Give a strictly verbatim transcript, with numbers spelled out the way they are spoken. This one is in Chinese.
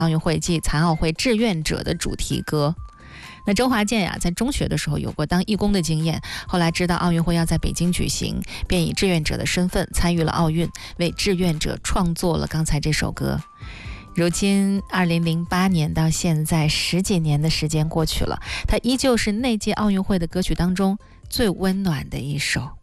奥运会暨残奥会志愿者的主题歌。那周华健呀，在中学的时候有过当义工的经验，后来知道奥运会要在北京举行，便以志愿者的身份参与了奥运，为志愿者创作了刚才这首歌。如今二零零八年到现在十几年的时间过去了，它依旧是那届奥运会的歌曲当中最温暖的一首。